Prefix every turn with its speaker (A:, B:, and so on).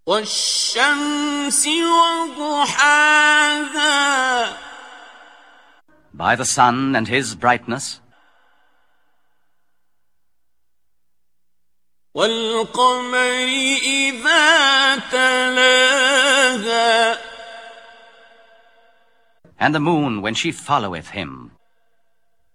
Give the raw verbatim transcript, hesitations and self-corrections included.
A: والشمس وضحاها.
B: By the sun and his brightness.
A: والقمر إذا تلاها.
B: And the moon when she followeth him.